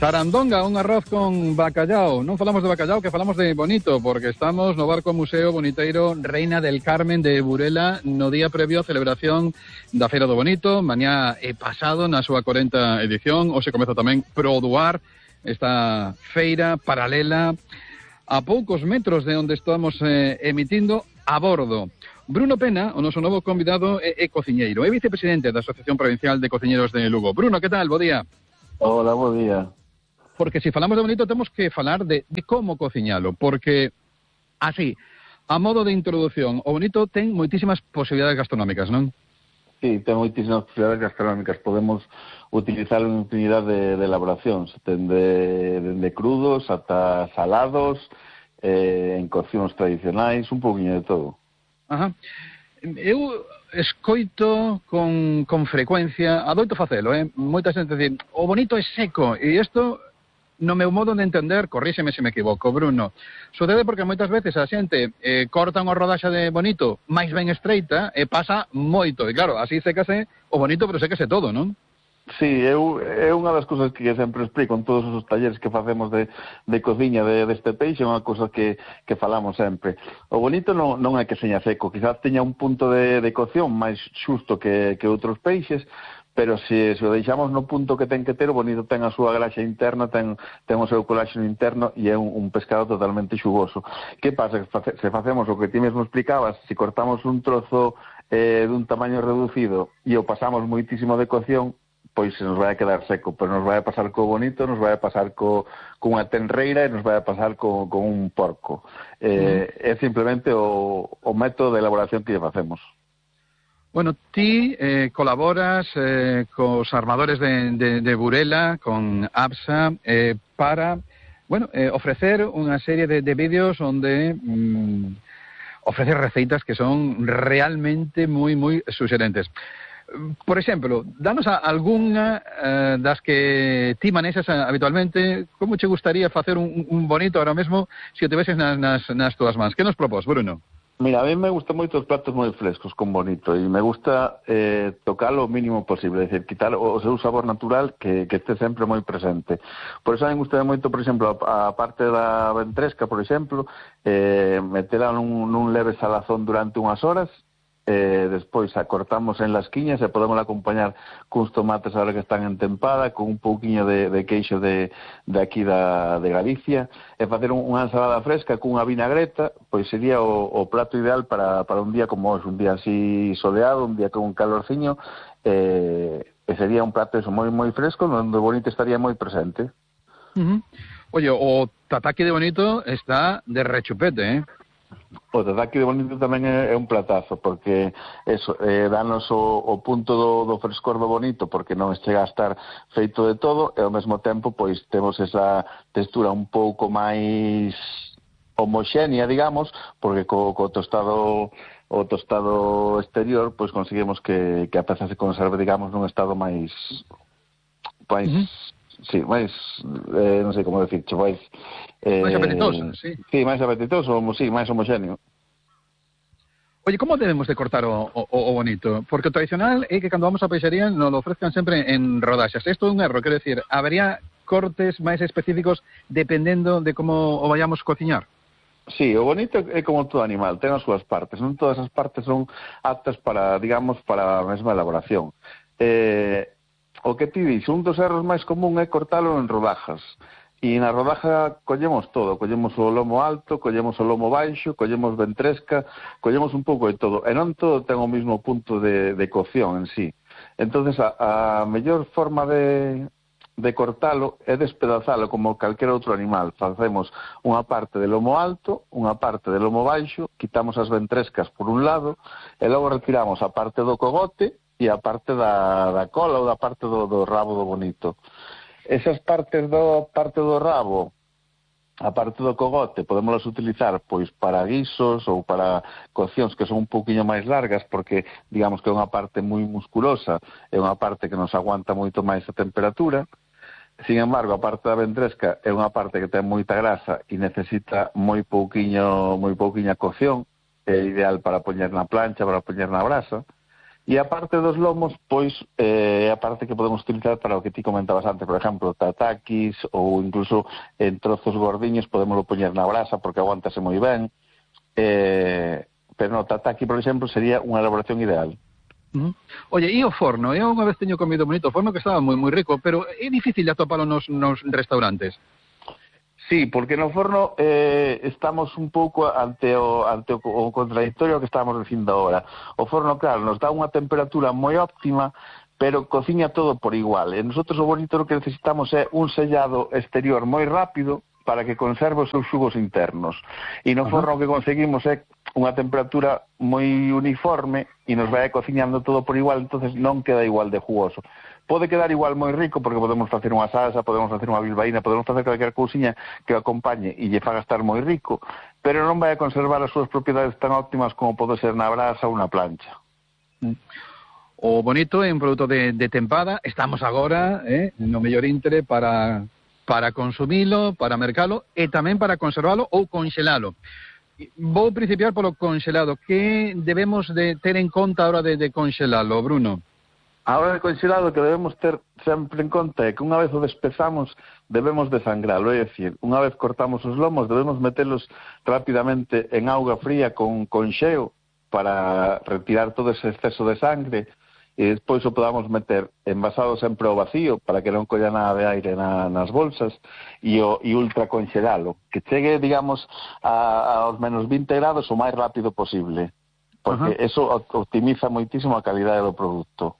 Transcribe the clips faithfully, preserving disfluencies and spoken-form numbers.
Sarandonga, un arroz con bacallao. Non falamos de bacallao, que falamos de bonito, porque estamos no Barco Museo Boniteiro Reina del Carmen de Burela no día previo a celebración da Feira do Bonito, mañá e pasado na súa cuarenta edición. Hoxe comeza tamén Produar, esta feira paralela a poucos metros de onde estamos eh, emitindo a bordo. Bruno Pena, o noso novo convidado, é, é cociñeiro, é vicepresidente da Asociación Provincial de Cociñeros de Lugo. Bruno, que tal? Bo día. Hola, bo día. Porque se falamos de bonito temos que falar de, de como cociñalo, porque así, a modo de introducción, o bonito ten moitísimas posibilidades gastronómicas, non? Sí, ten moitísimas posibilidades gastronómicas. Podemos utilizar unha infinidade de, de elaboracións, ten de, de, de crudos ata salados, eh, en coccións tradicionais, un pouquinho de todo. Ajá. Eu escoito con, con frecuencia, adoito facelo, eh? Moita xente dicir, o bonito é seco, e isto, no meu modo de entender, corríxeme se me equivoco, Bruno, sucede porque moitas veces a xente eh, corta unha rodaxa de bonito máis ben estreita e pasa moito, e claro, así sécase o bonito, pero sécase todo, non? Sí, eu, é unha das cousas que sempre explico en todos os talleres que facemos de, de cociña de, deste peixe, é unha cousa que, que falamos sempre. O bonito non, non é que seña seco, quizás teña un punto de, de cocción máis xusto que, que outros peixes, pero se, se o deixamos no punto que ten que ter, o bonito ten a súa graxa interna, ten, ten o seu coláxeno interno e é un, un pescado totalmente xugoso. Que pasa? Se facemos o que ti mesmo explicabas, se cortamos un trozo eh, dun tamaño reducido e o pasamos moitísimo de cocción, pois se nos vai a quedar seco, pero nos vai a pasar co bonito, nos vai a pasar co, co unha tenreira e nos vai a pasar co, con un porco. Eh, mm. É simplemente o, o método de elaboración que lle facemos. Bueno, ti eh, colaboras eh, cos armadores de, de, de Burela, con APSA, eh, para, bueno, eh, ofrecer unha serie de, de vídeos onde mm, ofrecer receitas que son realmente moi, moi suxerentes. Por exemplo, danos a algunha eh, das que ti manexas habitualmente. Como che gustaría facer un, un bonito ahora mesmo se o tiveses nas, nas, nas túas mans? Que nos propós, Bruno? Mira, a mí me gustan moito os platos moi frescos con bonito e me gusta eh, tocar o mínimo posible, é dicir, quitar o seu sabor natural que, que este sempre moi presente. Por eso a mí me gusta moito, por exemplo, a, a parte da ventresca, por exemplo, eh, metela nun, nun leve salazón durante unhas horas. Eh, despois a cortamos en lasquiñas e podemos acompañar cuns tomates ahora que están en tempada, con un pouquiño de, de queixo de, de aquí da, de Galicia, e facer un, unha ensalada fresca cunha vinagreta, pois sería o, o plato ideal para, para un día como hoxe, un día así soleado, un día con un calorciño, eh, e sería un plato eso moi moi fresco, onde o bonito estaría moi presente. Uh-huh. Oye, o tataki de bonito está de rechupete, eh? O tataki de bonito tamén é, é un platazo, porque eso, eh, danos o, o punto do, do frescor do bonito, porque non chega a estar feito de todo, e ao mesmo tempo pois temos esa textura un pouco máis homoxénea, digamos, porque co, co tostado o tostado exterior, pois conseguimos que, que a peza se conserve, digamos, nun estado máis máis uh-huh. Sí, máis, eh, non sei como decir, máis... Eh, máis apetitoso, sí. Sí, máis apetitoso, sí, máis homoxéneo. Oye, como debemos de cortar o, o, o bonito? Porque o tradicional é que cando vamos a peixería nos lo ofrezcan sempre en rodaxas. Isto é un erro, quero decir, habería cortes máis específicos dependendo de como o vayamos cociñar? Sí, o bonito é como todo animal, ten as súas partes. Non todas as partes son aptas para, digamos, para a mesma elaboración. Eh... O que ti dixo, un dos erros máis común é cortalo en rodajas. E na rodaja collemos todo, collemos o lomo alto, collemos o lomo baixo, collemos ventresca, collemos un pouco de todo. E non todo ten o mesmo punto de, de cocción en sí. Entonces a, a mellor forma de, de cortalo é despedazalo como calquera outro animal. Facemos unha parte de lomo alto, unha parte de lomo baixo, quitamos as ventrescas por un lado, e logo retiramos a parte do cogote, e a parte da, da cola ou da parte do, do rabo do bonito. Esas partes do parte do rabo, a parte do cogote, podémoslas utilizar pois para guisos ou para coccións que son un pouquiño máis largas, porque digamos que é unha parte moi musculosa, é unha parte que nos aguanta moito máis a temperatura. Sin embargo, a parte da ventresca é unha parte que ten moita grasa e necesita moi pouquiño, moi pouquiña cocción, é ideal para poñer na plancha, para poñer na brasa. E a parte dos lomos, pois, é eh, a parte que podemos utilizar para o que ti comentabas antes, por exemplo, tatakis ou incluso en trozos gordiños podemos poñer na brasa porque aguántase moi ben. Eh, pero no, tataki, por exemplo, sería unha elaboración ideal. Uh-huh. Oye, e o forno? Eu unha vez teño comido bonito o forno que estaba moi moi rico, pero é difícil de atopalo nos, nos restaurantes. Sí, porque no forno eh, estamos un pouco ante o, ante o, o contradictorio que estamos dicindo agora. O forno, claro, nos dá unha temperatura moi óptima, pero cociña todo por igual. E nosotros o bonito que necesitamos é un sellado exterior moi rápido para que conserve os seus xugos internos. E no forno o que conseguimos é unha temperatura moi uniforme e nos vai cociñando todo por igual, entonces non queda igual de jugoso. Pode quedar igual moi rico porque podemos facer unha salsa, podemos facer unha bilbaína, podemos facer calquer cousiña que o acompañe e lle faga estar moi rico, pero non vai a conservar as súas propiedades tan óptimas como pode ser na brasa ou na plancha. O bonito é un produto de, de tempada, estamos agora eh, no mellor intre para, para consumilo, para mercalo e tamén para conservalo ou conxelalo. Vou principiar polo conxelado. Que debemos de ter en conta a hora de, de conxelalo, Bruno? A hora de conxelado que debemos ter sempre en conta é que unha vez o despezamos debemos desangralo, é dicir, unha vez cortamos os lomos debemos metelos rapidamente en auga fría con, con xeo para retirar todo ese exceso de sangre e despois o podamos meter envasado sempre ao vacío para que non colla nada de aire na, nas bolsas e, o, e ultra conxelalo, que chegue, digamos, a, aos menos vinte grados o máis rápido posible, porque uh-huh. eso optimiza moitísimo a calidade do produto.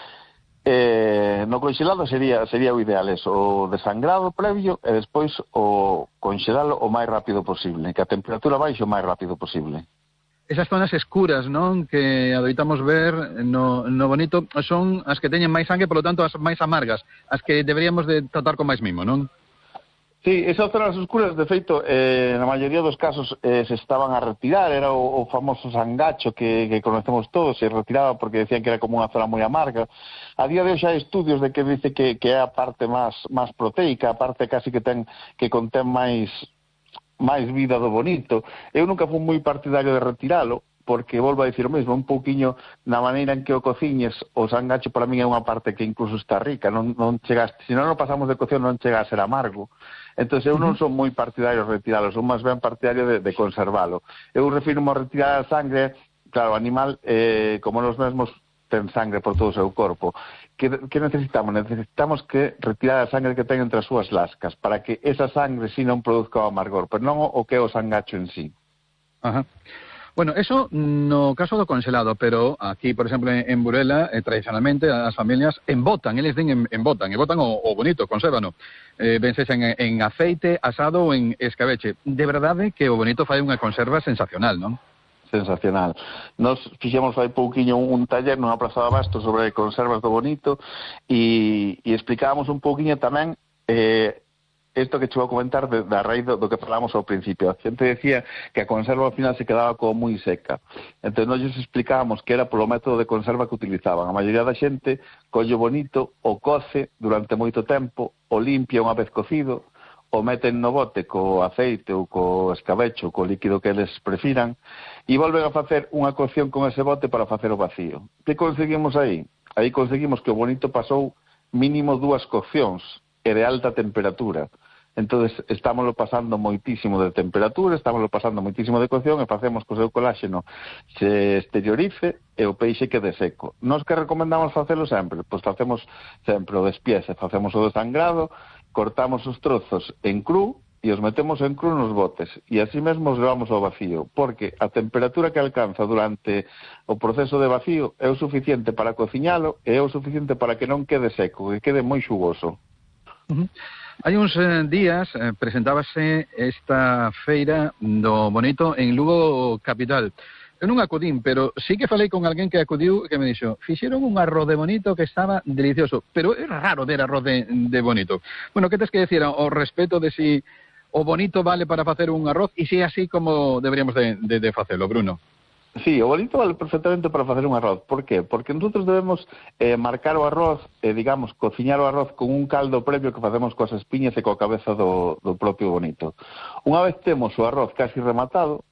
Eh, no conxelado sería sería o ideal eso, o desangrado previo e despois o conxelalo o máis rápido posible, que a temperatura baixe o máis rápido posible. Esas zonas escuras, non, que adoitamos ver no, no bonito son as que teñen máis sangue, polo tanto as máis amargas, as que deberíamos de tratar con máis mimo, non? Sí, esas zonas oscuras, de feito, eh, na maioría dos casos eh, se estaban a retirar, era o, o famoso sangacho que, que conocemos todos, se retiraba porque decían que era como unha zona moi amarga. A día de hoxe hai estudios de que dice que, que é a parte máis, máis proteica, a parte casi que ten que contén máis, máis vida do bonito. Eu nunca fui moi partidario de retiralo, porque volvo a dicir o mesmo, un pouquiño na maneira en que o cociñes, o sangacho para min é unha parte que incluso está rica, non, non chegas, se non o pasamos de cocción non chega a ser amargo. Entón, eu non son moi partidario de retiralo, son máis ben partidario de, de conservalo. Eu refiro a retirar a sangre, claro, o animal, eh, como nos mesmos, ten sangre por todo o seu corpo. Que, que necesitamos? Necesitamos que retirar a sangre que ten entre as súas lascas, para que esa sangre si non produzca o amargor, pero non o que é o sangacho en sí. Ajá. Bueno, eso no caso do congelado, pero aquí, por exemplo, en Burela, eh, tradicionalmente, as familias embotan, eles din embotan, embotan o, o bonito, consérvano. Eh, ben sexa en, en aceite, asado ou en escabeche. De verdade que o bonito fai unha conserva sensacional, non? Sensacional. Nos fixemos fai pouquiño un, un taller nunha praza de abasto sobre conservas do bonito e, e explicábamos un pouquiño tamén eh, isto que che vou comentar de, da raíz do, do que falamos ao principio. A xente decía que a conserva ao final se quedaba como moi seca. Entón, nós explicábamos que era polo método de conserva que utilizaban. A maioría da xente colle bonito, o coce durante moito tempo, o limpia unha vez cocido, o meten no bote co aceite ou co escabecho, co líquido que eles prefiran, e volven a facer unha cocción con ese bote para facer o vacío. Que conseguimos aí? Aí conseguimos que o bonito pasou mínimo dúas coccións e de alta temperatura. Entonces, estámoslo pasando moitísimo de temperatura, estámoslo pasando moitísimo de cocción e facemos que o seu coláxeno se exteriorice e o peixe quede seco. Nos que recomendamos facelo sempre? Pois facemos sempre o despiece, facemos o desangrado, cortamos os trozos en cru e os metemos en cru nos botes e así mesmo os levamos ao vacío, porque a temperatura que alcanza durante o proceso de vacío é o suficiente para cociñalo e é o suficiente para que non quede seco, que quede moi xugoso. Uh-huh. Hai uns eh, días eh, presentábase esta feira do bonito en Lugo capital. Eu non acudín, pero sí que falei con alguén que acudiu que me dixo, fixeron un arroz de bonito que estaba delicioso, pero é raro ver arroz de, de bonito. Bueno, que tes que decir ao respecto de si o bonito vale para facer un arroz e si é así como deberíamos de, de, de facelo, Bruno? Sí, o bonito vale perfectamente para facer un arroz. Por qué? Porque nosotros debemos eh, marcar o arroz, eh, digamos, cociñar o arroz con un caldo previo que facemos coas espiñas e coa cabeza do, do propio bonito. Unha vez temos o arroz casi rematado,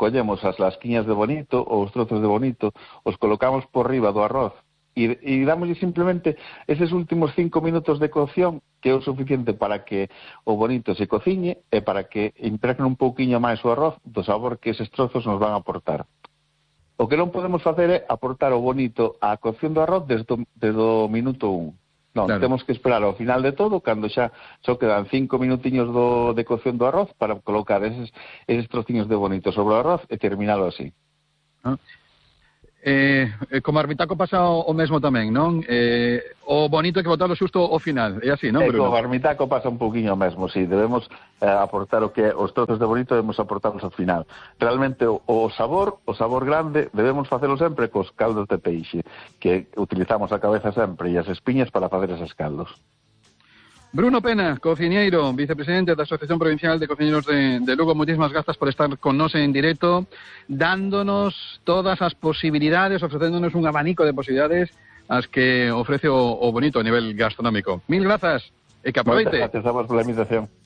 collemos as lasquiñas de bonito ou os trozos de bonito, os colocamos por riba do arroz e, e dámoslle simplemente eses últimos cinco minutos de cocción, que é o suficiente para que o bonito se cociñe e para que impregne un pouquiño máis o arroz do sabor que eses trozos nos van a aportar. O que non podemos facer é aportar o bonito á cocción do arroz desde o, desde o minuto un. Non, claro. Temos que esperar ao final de todo, cando xa só quedan cinco minutiños do, de cocción do arroz para colocar eses, eses trociños de bonito sobre o arroz e terminalo así. Ah. Eh, como Armitaco pasa o, o mesmo tamén, non? Eh, o bonito é que botalo xusto ao final, é así, non? E como Armitaco pasa un pouquiño o mesmo, si, sí, debemos eh, aportar o que os trozos de bonito debemos aportarlos ao final. Realmente o, o sabor, o sabor grande, debemos facelo sempre cos caldos de peixe, que utilizamos a cabeza sempre e as espiñas para facer eses caldos. Bruno Pena, cociñeiro, vicepresidente da Asociación Provincial de Cociñeiros de, de Lugo, muchísimas grazas por estar con nos en directo, dándonos todas as posibilidades, ofrecéndonos un abanico de posibilidades as que ofrece o, o bonito a nivel gastronómico. Mil grazas e que aproveite. Moitas gracias a vos pola invitación.